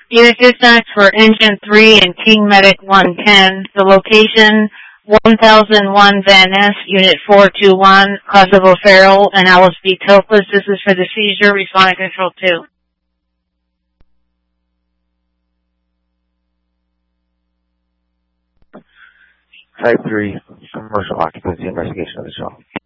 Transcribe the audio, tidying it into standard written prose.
Unit dispatch for Engine 3 and King Medic 110. The location, 1001 Van Ness, Unit 421, Kosovo Farrell, and Alice B. Topless. This is for the seizure, responding control 2. Type 3, commercial occupancy investigation of the shop.